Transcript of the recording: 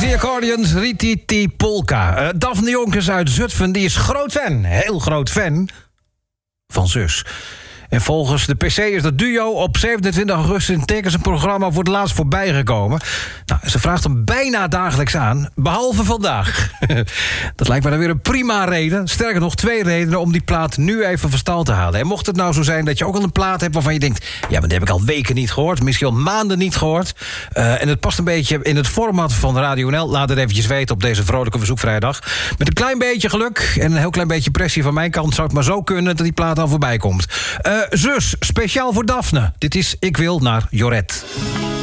The Accordions, Rititi Polka. Daphne Jonkers uit Zutphen, die is groot fan, heel groot fan van Zus. En volgens de PC is dat duo op 27 augustus in tekens een programma voor het laatst voorbij gekomen. Nou, ze vraagt hem bijna dagelijks aan, behalve vandaag. Dat lijkt me dan weer een prima reden. Sterker nog, 2 redenen om die plaat nu even van stal te halen. En mocht het nou zo zijn dat je ook al een plaat hebt waarvan je denkt, ja, maar die heb ik al weken niet gehoord, misschien al maanden niet gehoord. En het past een beetje in het format van Radio NL. Laat het eventjes weten op deze vrolijke verzoekvrijdag. Met een klein beetje geluk en een heel klein beetje pressie van mijn kant zou het maar zo kunnen dat die plaat al voorbij komt. Zus, speciaal voor Daphne. Dit is Ik Wil naar Joret.